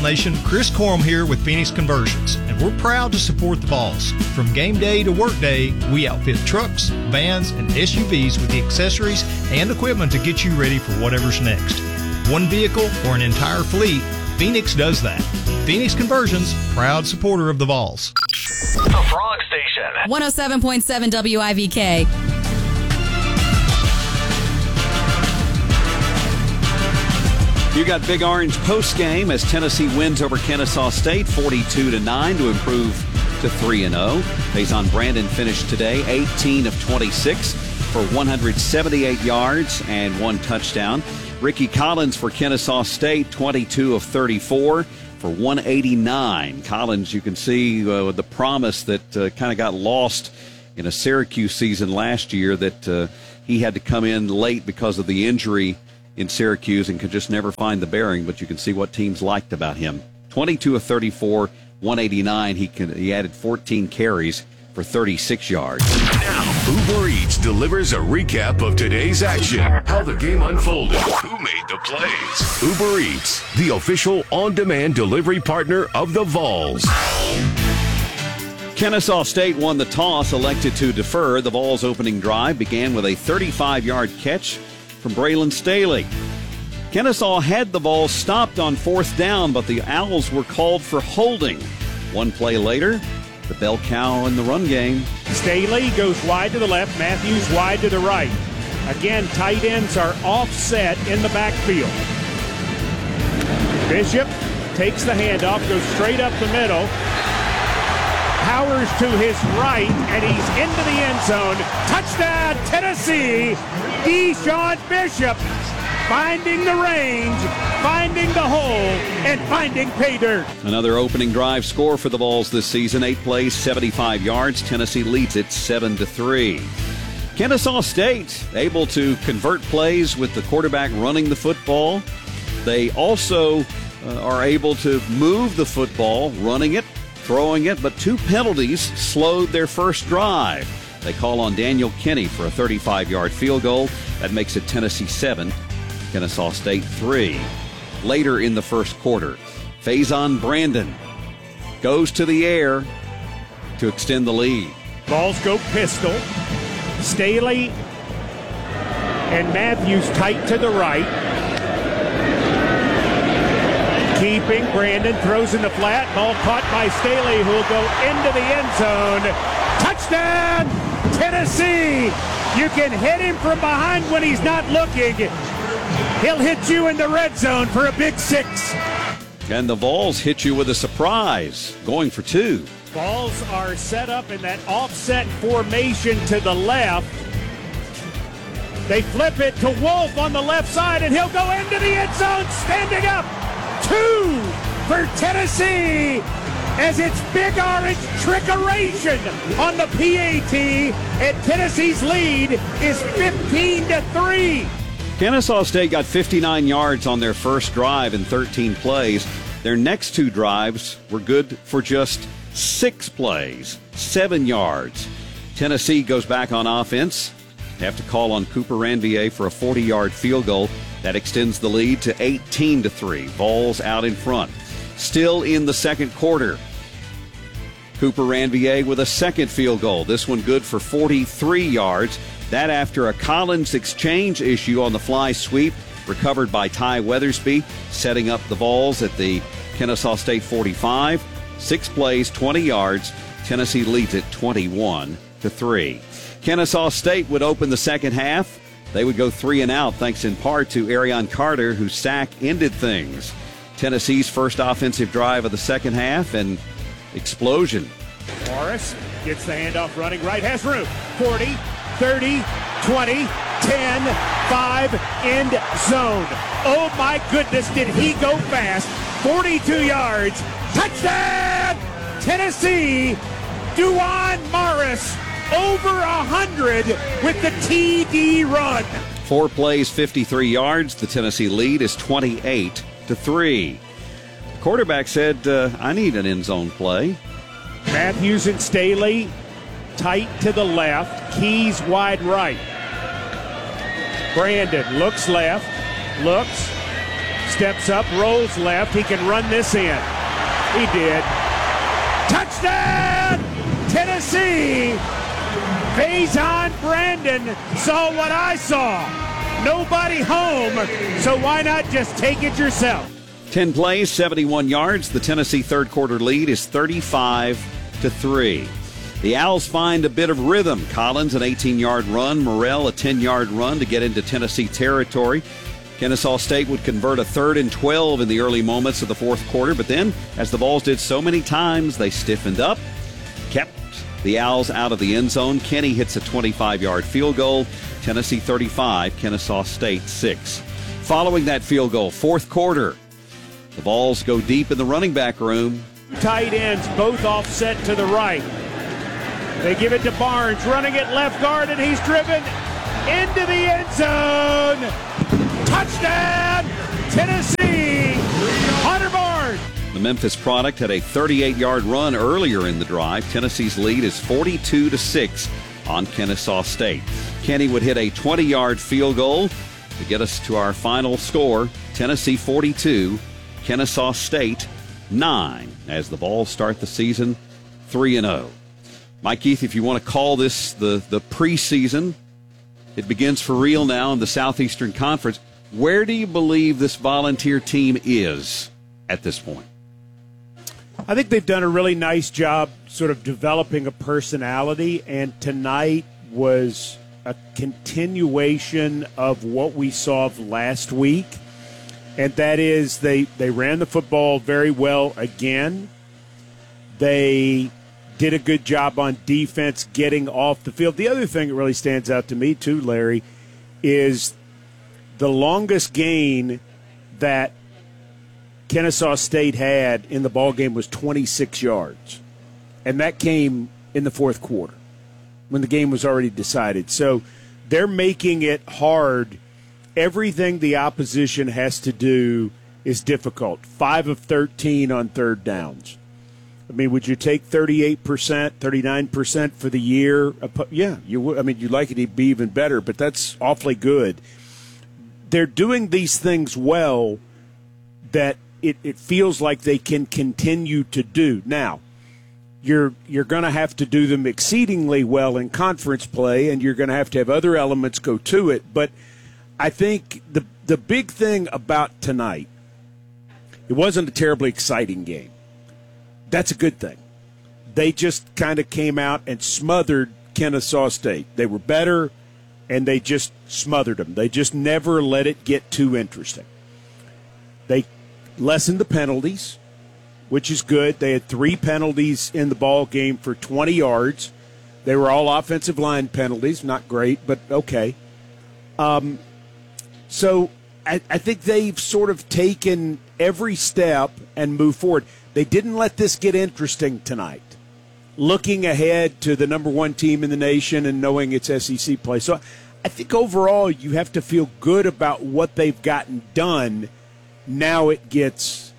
Vol Nation. Chris Corum here with Phoenix Conversions, and we're proud to support the Vols. From game day to work day, we outfit trucks, vans, and SUVs with the accessories and equipment to get you ready for whatever's next. One vehicle or an entire fleet, Phoenix does that. Phoenix Conversions, proud supporter of the Vols. The Frog Station. 107.7 WIVK. You got Big Orange post game as Tennessee wins over Kennesaw State 42-9 to improve to 3-0. Faison Brandon finished today 18 of 26 for 178 yards and 1 touchdown. Ricky Collins for Kennesaw State 22 of 34 for 189. Collins, you can see the promise that kind of got lost in a Syracuse season last year, that he had to come in late because of the injury in Syracuse and could just never find the bearing, but you can see what teams liked about him. 22 of 34, 189. He added 14 carries for 36 yards. Now, Uber Eats delivers a recap of today's action, how the game unfolded, who made the plays. Uber Eats, the official on-demand delivery partner of the Vols. Kennesaw State won the toss, elected to defer. The Vols' opening drive began with a 35-yard catch from Braylon Staley. Kennesaw had the Vols stopped on 4th down, but the Owls were called for holding. One play later, the bell cow in the run game. Staley goes wide to the left, Matthews wide to the right. Again, tight ends are offset in the backfield. Bishop takes the handoff, goes straight up the middle. Powers to his right, and he's into the end zone. Touchdown, Tennessee! Deshaun Bishop finding the range, finding the hole, and finding pay dirt. Another opening drive score for the Vols this season. 8 plays, 75 yards. Tennessee leads it 7-3. Kennesaw State able to convert plays with the quarterback running the football. They also are able to move the football, running it, throwing it, but 2 penalties slowed their first drive. They call on Daniel Kinney for a 35-yard field goal. That makes it Tennessee 7, Kennesaw State 3. Later in the first quarter, Faison Brandon goes to the air to extend the lead. Balls go pistol. Staley and Matthews tight to the right. Keeping, Brandon throws in the flat. Ball caught by Staley, who will go into the end zone. Touchdown, Tennessee! You can hit him from behind when he's not looking. He'll hit you in the red zone for a big 6. And the Vols hit you with a surprise, going for 2. Vols are set up in that offset formation to the left. They flip it to Wolf on the left side, and he'll go into the end zone, standing up. 2 for Tennessee, as it's Big Orange trickeration on the PAT, and Tennessee's lead is 15-3. Kennesaw State got 59 yards on their first drive in 13 plays. Their next 2 drives were good for just 6 plays, 7 yards. Tennessee goes back on offense. They have to call on Cooper Ranvier for a 40-yard field goal. That extends the lead to 18-3. Vols out in front. Still in the second quarter, Cooper Ranvier with a second field goal. This one good for 43 yards. That after a Collins exchange issue on the fly sweep, recovered by Ty Weathersby, setting up the Vols at the Kennesaw State 45. 6 plays, 20 yards. Tennessee leads it 21-3. Kennesaw State would open the second half. They would go 3 and out, thanks in part to Arion Carter, whose sack ended things. Tennessee's first offensive drive of the second half, and explosion. Morris gets the handoff running right, has room. 40, 30, 20, 10, 5, end zone. Oh my goodness, did he go fast. 42 yards. Touchdown, Tennessee. Duan Morris over 100 with the TD run. 4 plays, 53 yards. The Tennessee lead is 28-3. The quarterback said, I need an end zone play. Matthews and Staley tight to the left. Keys wide right. Brandon looks left, looks, Steps up, rolls left. He can run this in. He did. Touchdown, Tennessee! Faison Brandon saw what I saw. Nobody home, so why not just take it yourself? 10 plays, 71 yards. The Tennessee third quarter lead is 35-3. The Owls find a bit of rhythm. Collins, an 18-yard run. Morrell, a 10-yard run to get into Tennessee territory. Kennesaw State would convert a 3rd and 12 in the early moments of the fourth quarter, but then, as the Vols did so many times, they stiffened up, kept the Owls out of the end zone. Kenny hits a 25-yard field goal. Tennessee 35, Kennesaw State 6. Following that field goal, fourth quarter, the Vols go deep in the running back room. Tight ends, both offset to the right. They give it to Barnes, running at left guard, and he's driven into the end zone. Touchdown, Tennessee! Hunter Barnes. The Memphis product had a 38-yard run earlier in the drive. Tennessee's lead is 42-6 on Kennesaw State. Kenny would hit a 20-yard field goal to get us to our final score. Tennessee 42, Kennesaw State 9, as the Vols start the season 3-0. Mike Keith, if you want to call this the preseason, it begins for real now in the Southeastern Conference. Where do you believe this Volunteer team is at this point? I think they've done a really nice job sort of developing a personality, and tonight was a continuation of what we saw last week, and that is they ran the football very well again. They did a good job on defense getting off the field. The other thing that really stands out to me too, Larry, is the longest gain that Kennesaw State had in the ball game was 26 yards, and that came in the fourth quarter when the game was already decided. So they're making it hard. Everything the opposition has to do is difficult. 5 of 13 on third downs. I mean, would you take 38%, 39% for the year? Yeah, you would. I mean, you'd like it to be even better, but that's awfully good. They're doing these things well that it feels like they can continue to do. Now, you're going to have to do them exceedingly well in conference play, and you're going to have other elements go to it. But I think the big thing about tonight, it wasn't a terribly exciting game. That's a good thing. They just kind of came out and smothered Kennesaw State. They were better, and they just smothered them. They just never let it get too interesting. They lessened the penalties, which is good. They had 3 penalties in the ball game for 20 yards. They were all offensive line penalties. Not great, but okay. So I think they've sort of taken every step and moved forward. They didn't let this get interesting tonight, looking ahead to the number 1 team in the nation and knowing it's SEC play. So I think overall you have to feel good about what they've gotten done. Now it gets,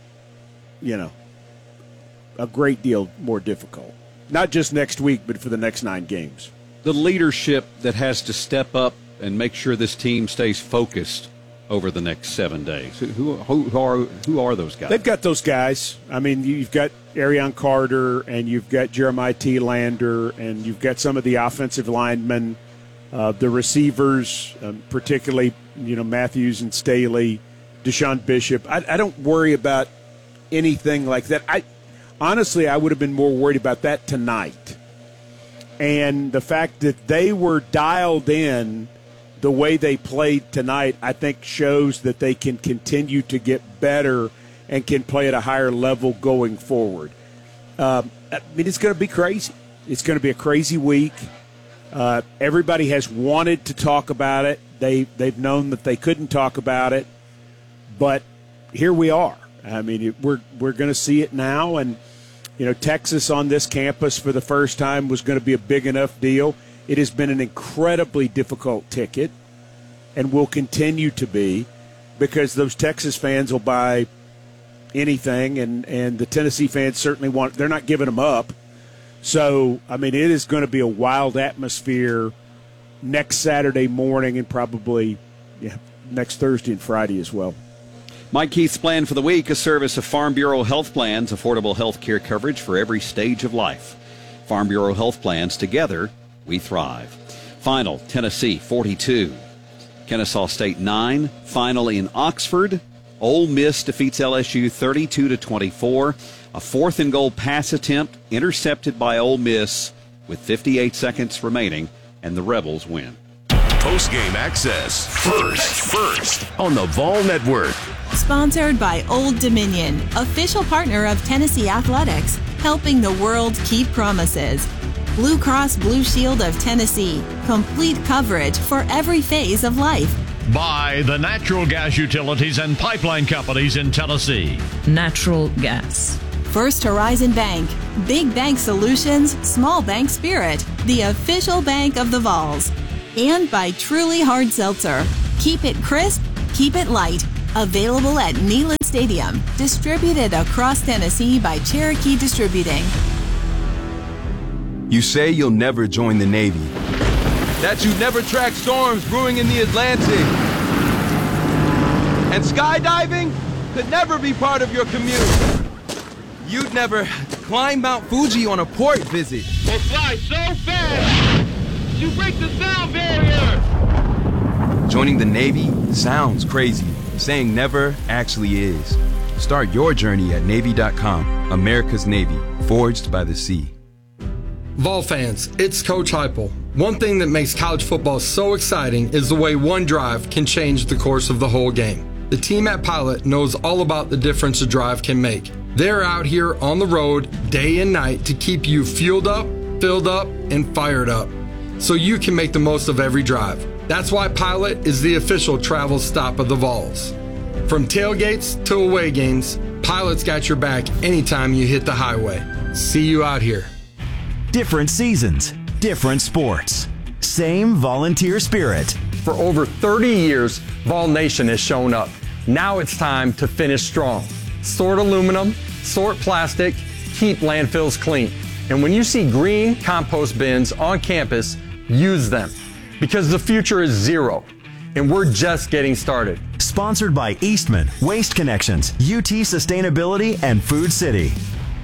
a great deal more difficult. Not just next week, but for the next 9 games. The leadership that has to step up and make sure this team stays focused over the next 7 days. Who are those guys? They've got those guys. I mean, you've got Arion Carter, and you've got Jeremiah T. Lander, and you've got some of the offensive linemen, the receivers, particularly Matthews and Staley, Deshaun Bishop. I don't worry about anything like that. Honestly, I would have been more worried about that tonight. And the fact that they were dialed in the way they played tonight, I think shows that they can continue to get better and can play at a higher level going forward. I mean, it's going to be crazy. It's going to be a crazy week. Everybody has wanted to talk about it. They've known that they couldn't talk about it, but here we are. I mean, we're going to see it now, and Texas on this campus for the first time was going to be a big enough deal. It has been an incredibly difficult ticket and will continue to be, because those Texas fans will buy anything, and the Tennessee fans certainly they're not giving them up. So, I mean, it is going to be a wild atmosphere next Saturday morning and probably next Thursday and Friday as well. Mike Keith's Plan for the Week, a service of Farm Bureau Health Plans, affordable health care coverage for every stage of life. Farm Bureau Health Plans, together we thrive. Final, Tennessee 42, Kennesaw State 9. Final in Oxford, Ole Miss defeats LSU 32-24. A 4th and goal pass attempt intercepted by Ole Miss with 58 seconds remaining, and the Rebels win. Post-game access first on the Vol Network. Sponsored by Old Dominion, official partner of Tennessee Athletics, helping the world keep promises. Blue Cross Blue Shield of Tennessee, complete coverage for every phase of life. By the natural gas utilities and pipeline companies in Tennessee. Natural gas. First Horizon Bank, big bank solutions, small bank spirit, the official bank of the Vols. And by Truly Hard Seltzer. Keep it crisp, keep it light. Available at Neyland Stadium. Distributed across Tennessee by Cherokee Distributing. You say you'll never join the Navy. That you'd never track storms brewing in the Atlantic. And skydiving could never be part of your commute. You'd never climb Mount Fuji on a port visit. Or fly so fast, you break the sound barrier. Joining the Navy sounds crazy. Saying never actually is. Start your journey at Navy.com. America's Navy, forged by the sea. Vol fans, it's Coach Heupel. One thing that makes college football so exciting is the way one drive can change the course of the whole game. The team at Pilot knows all about the difference a drive can make. They're out here on the road day and night to keep you fueled up, filled up, and fired up, so you can make the most of every drive. That's why Pilot is the official travel stop of the Vols. From tailgates to away games, Pilot's got your back anytime you hit the highway. See you out here. Different seasons, different sports. Same volunteer spirit. For over 30 years, Vol Nation has shown up. Now it's time to finish strong. Sort aluminum, sort plastic, keep landfills clean. And when you see green compost bins on campus, use them. Because the future is zero, and we're just getting started. Sponsored by Eastman, Waste Connections, UT Sustainability, and Food City.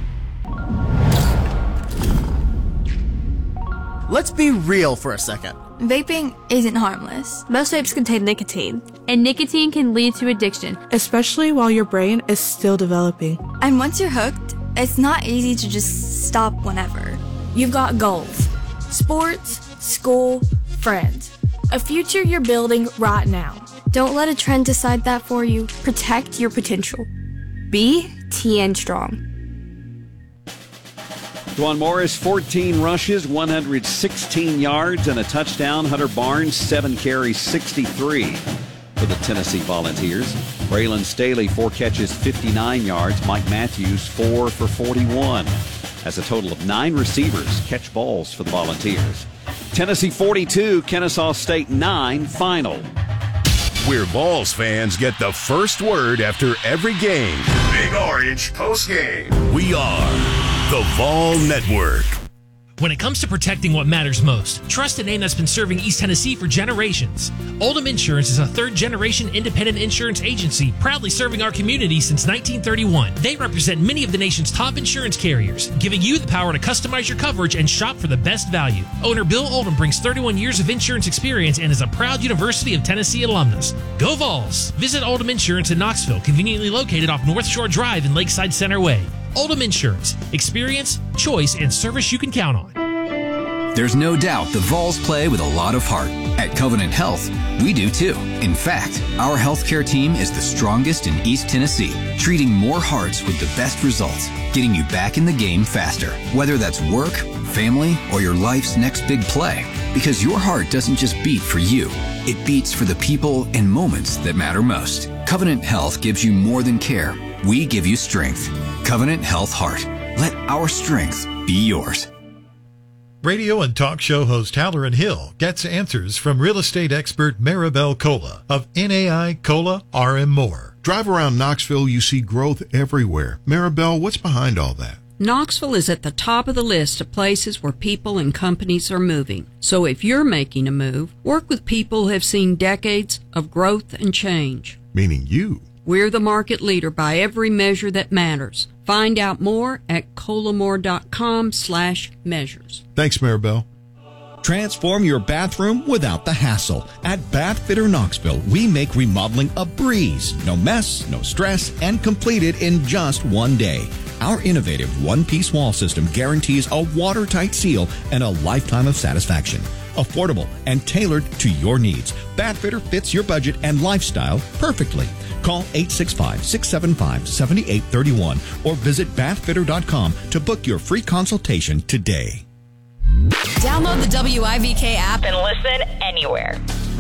Let's be real for a second. Vaping isn't harmless. Most vapes contain nicotine, and nicotine can lead to addiction, especially while your brain is still developing. And once you're hooked, it's not easy to just stop whenever. You've got goals: sports, school, friends. A future you're building right now. Don't let a trend decide that for you. Protect your potential. Be TN Strong. Dwan Morris, 14 rushes, 116 yards, and a touchdown. Hunter Barnes, 7 carries, 63 for the Tennessee Volunteers. Braylon Staley, 4 catches, 59 yards. Mike Matthews, 4 for 41. Has a total of 9 receivers catch balls for the Volunteers. Tennessee 42, Kennesaw State 9, final. Where Vols fans get the first word after every game. Big Orange postgame. We are the Vol Network. When it comes to protecting what matters most, trust a name that's been serving East Tennessee for generations. Oldham Insurance is a third-generation independent insurance agency proudly serving our community since 1931. They represent many of the nation's top insurance carriers, giving you the power to customize your coverage and shop for the best value. Owner Bill Oldham brings 31 years of insurance experience and is a proud University of Tennessee alumnus. Go Vols! Visit Oldham Insurance in Knoxville, conveniently located off North Shore Drive in Lakeside Center Way. Oldham Insurance. Experience, choice, and service you can count on. There's no doubt the Vols play with a lot of heart. At Covenant Health, we do too. In fact, our healthcare team is the strongest in East Tennessee, treating more hearts with the best results, getting you back in the game faster. Whether that's work, family, or your life's next big play. Because your heart doesn't just beat for you. It beats for the people and moments that matter most. Covenant Health gives you more than care. We give you strength. Covenant Health Heart. Let our strength be yours. Radio and talk show host Halloran Hill gets answers from real estate expert Maribel Cola of NAI Cola RM Moore. Drive around Knoxville, you see growth everywhere. Maribel, what's behind all that? Knoxville is at the top of the list of places where people and companies are moving. So if you're making a move, work with people who have seen decades of growth and change. Meaning you. We're the market leader by every measure that matters. Find out more at colamore.com/measures. Thanks, Maribel. Transform your bathroom without the hassle. At Bath Fitter Knoxville, we make remodeling a breeze. No mess, no stress, and completed in just one day. Our innovative one-piece wall system guarantees a watertight seal and a lifetime of satisfaction. Affordable and tailored to your needs. Bath Fitter fits your budget and lifestyle perfectly. Call 865-675-7831 or visit bathfitter.com to book your free consultation today. Download the WIVK app and listen anywhere.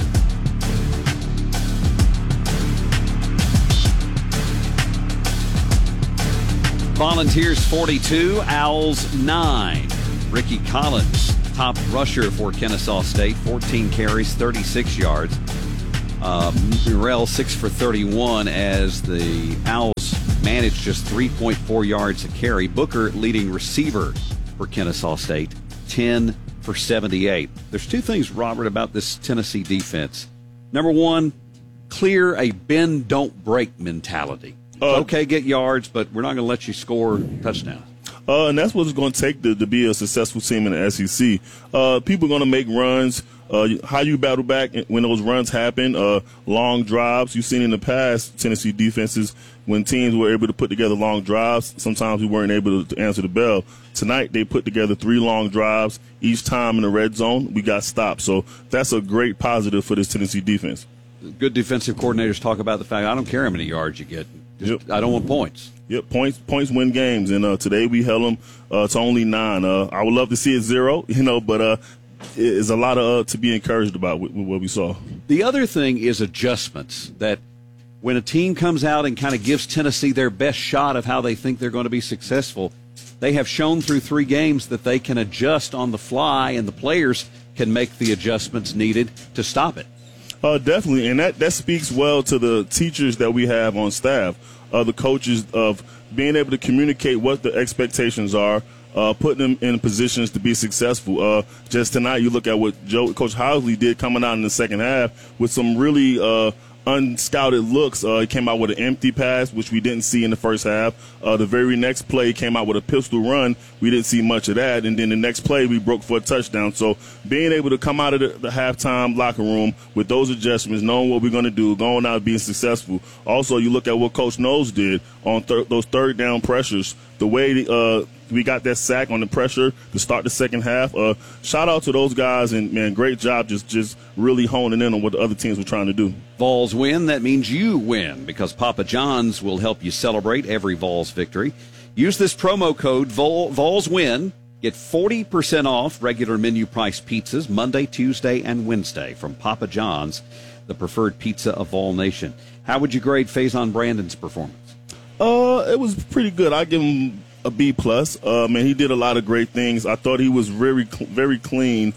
Volunteers 42, Owls 9. Ricky Collins, top rusher for Kennesaw State, 14 carries, 36 yards. Murrell 6 for 31 as the Owls managed just 3.4 yards a carry. Booker, leading receiver for Kennesaw State, 10 for 78. There's two things, Robert, about this Tennessee defense. Number one, clear a bend, don't break mentality. Okay, get yards, but we're not going to let you score touchdowns. And that's what it's going to take to be a successful team in the SEC. People are going to make runs. How you battle back when those runs happen, long drives. You've seen in the past Tennessee defenses when teams were able to put together long drives, sometimes we weren't able to answer the bell. Tonight they put together 3 long drives. Each time in the red zone, we got stopped. So that's a great positive for this Tennessee defense. Good defensive coordinators talk about the fact, I don't care how many yards you get. I don't want points. Yep, points win games. And today we held them to only 9. I would love to see it 0, but it's a lot to be encouraged about with what we saw. The other thing is adjustments, that when a team comes out and kind of gives Tennessee their best shot of how they think they're going to be successful, they have shown through 3 games that they can adjust on the fly, and the players can make the adjustments needed to stop it. Definitely, and that speaks well to the teachers that we have on staff, the coaches, of being able to communicate what the expectations are, putting them in positions to be successful. Just tonight, you look at what Coach Housley did coming out in the second half with some really unscouted looks. He came out with an empty pass, which we didn't see in the first half. The very next play came out with a pistol run. We didn't see much of that. And then the next play, we broke for a touchdown. So being able to come out of the halftime locker room with those adjustments, knowing what we're going to do, going out being successful. Also, you look at what Coach Knowles did on those third down pressures, the way we got that sack on the pressure to start the second half. Shout out to those guys, and man, great job just really honing in on what the other teams were trying to do. Vols win, that means you win, because Papa John's will help you celebrate every Vols victory. Use this promo code Vols win. Get 40% off regular menu price pizzas Monday, Tuesday, and Wednesday from Papa John's, the preferred pizza of Vol Nation. How would you grade Faison Brandon's performance? It was pretty good. I give him a B+. Man, he did a lot of great things. I thought he was very, very clean.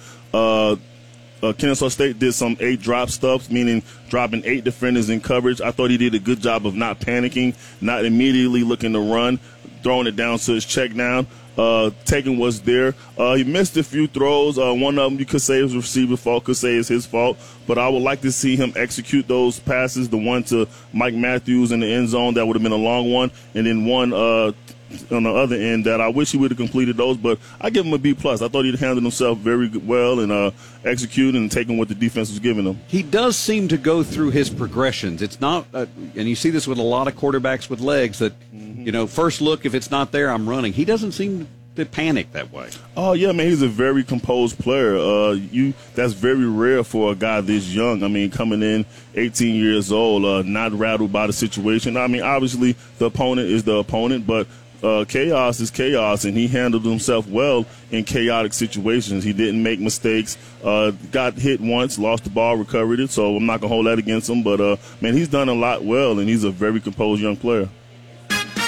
Kennesaw State did some 8 drop stuff, meaning dropping 8 defenders in coverage. I thought he did a good job of not panicking, not immediately looking to run, throwing it down to his check down, taking what's there. He missed a few throws. One of them you could say is receiver fault, could say is his fault. But I would like to see him execute those passes, the one to Mike Matthews in the end zone, that would have been a long one, and then one on the other end that I wish he would have completed those, but I give him a B+. I thought he'd handled himself very well and executing and taking what the defense was giving him. He does seem to go through his progressions. It's not, and you see this with a lot of quarterbacks with legs, that, first look, if it's not there, I'm running. He doesn't seem to panic that way. Oh, yeah, man, he's a very composed player. That's very rare for a guy this young. I mean, coming in 18 years old, not rattled by the situation. I mean, obviously, the opponent is the opponent, but chaos is chaos, and he handled himself well in chaotic situations. He didn't make mistakes, got hit once, lost the ball, recovered it, so I'm not going to hold that against him. But, man, he's done a lot well, and he's a very composed young player.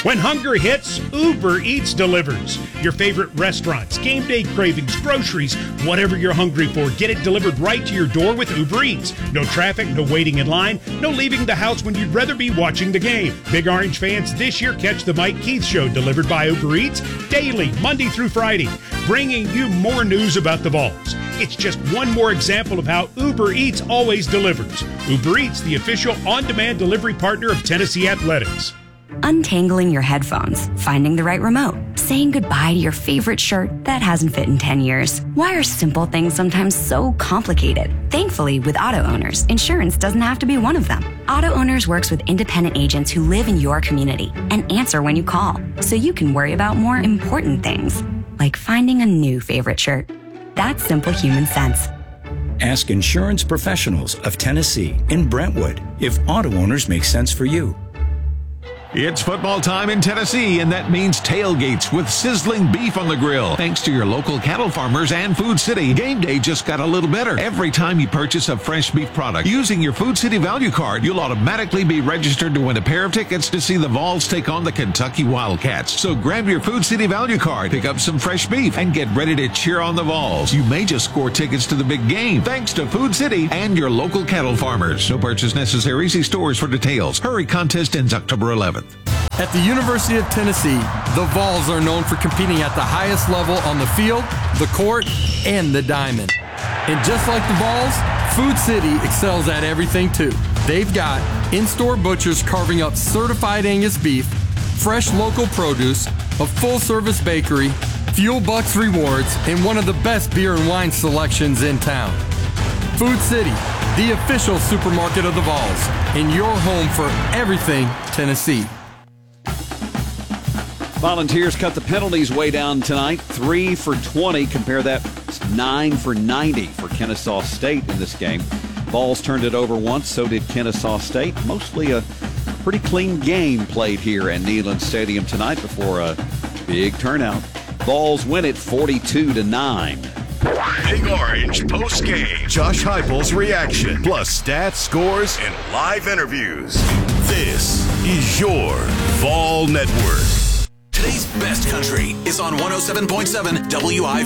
When hunger hits, Uber Eats delivers. Your favorite restaurants, game day cravings, groceries, whatever you're hungry for, get it delivered right to your door with Uber Eats. No traffic, no waiting in line, no leaving the house when you'd rather be watching the game. Big Orange fans this year catch the Mike Keith Show delivered by Uber Eats daily, Monday through Friday, bringing you more news about the Vols. It's just one more example of how Uber Eats always delivers. Uber Eats, the official on-demand delivery partner of Tennessee Athletics. Untangling your headphones, finding the right remote, saying goodbye to your favorite shirt that hasn't fit in 10 years. Why are simple things sometimes so complicated? Thankfully, with auto owners, insurance doesn't have to be one of them. Auto Owners works with independent agents who live in your community and answer when you call, so you can worry about more important things, like finding a new favorite shirt. That's simple human sense. Ask insurance professionals of Tennessee in Brentwood if auto owners make sense for you. It's football time in Tennessee, and that means tailgates with sizzling beef on the grill. Thanks to your local cattle farmers and Food City, game day just got a little better. Every time you purchase a fresh beef product using your Food City value card, you'll automatically be registered to win a pair of tickets to see the Vols take on the Kentucky Wildcats. So grab your Food City value card, pick up some fresh beef, and get ready to cheer on the Vols. You may just score tickets to the big game thanks to Food City and your local cattle farmers. No purchase necessary. See stores for details. Hurry, contest ends October 11th. At the University of Tennessee, the Vols are known for competing at the highest level on the field, the court, and the diamond. And just like the Vols, Food City excels at everything too. They've got in-store butchers carving up certified Angus beef, fresh local produce, a full-service bakery, Fuel Bucks rewards, and one of the best beer and wine selections in town. Food City, the official supermarket of the Vols, and your home for everything Tennessee. Volunteers cut the penalties way down tonight, 3 for 20. Compare that, 9 for 90 for Kennesaw State in this game. Vols turned it over once, so did Kennesaw State. Mostly a pretty clean game played here at Neyland Stadium tonight before a big turnout. Vols win it 42-9. Big Orange post game. Josh Heupel's reaction, plus stats, scores, and live interviews. This is your Vol Network. Today's best country is on 107.7 WIV.